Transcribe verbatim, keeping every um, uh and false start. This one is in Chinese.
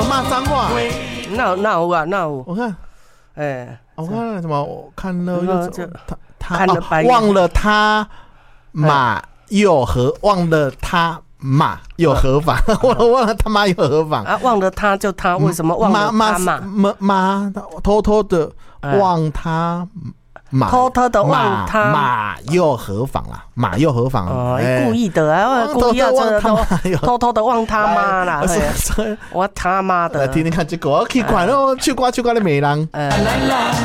有骂脏话？ 那有那有啊，那有。 我看， 哎， 我看了什么？我看了又就他他看了白眼忘了他马又何忘了他。马又何妨？我忘了他妈又何妨啊！忘了他就他，为什么忘了他嘛？ 妈妈偷偷的忘他马， 偷偷的忘他马又何妨啦？马又何妨？ 哦，故意的啊，故意要这偷偷的忘他妈啦！我他妈的！ 听听看，结果去管咯，去刮去刮的美人。